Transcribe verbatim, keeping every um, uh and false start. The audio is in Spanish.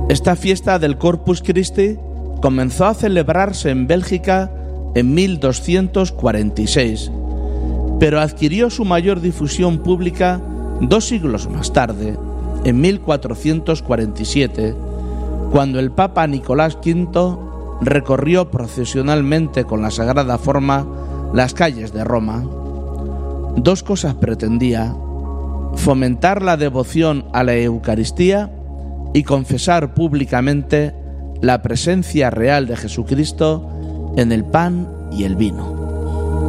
Esta fiesta del Corpus Christi comenzó a celebrarse en Bélgica en mil doscientos cuarenta y seis, pero adquirió su mayor difusión pública dos siglos más tarde, en mil cuatrocientos cuarenta y siete, cuando el Papa Nicolás quinto recorrió procesionalmente con la Sagrada Forma las calles de Roma. Dos cosas pretendía: fomentar la devoción a la Eucaristía y confesar públicamente la presencia real de Jesucristo en el pan y el vino.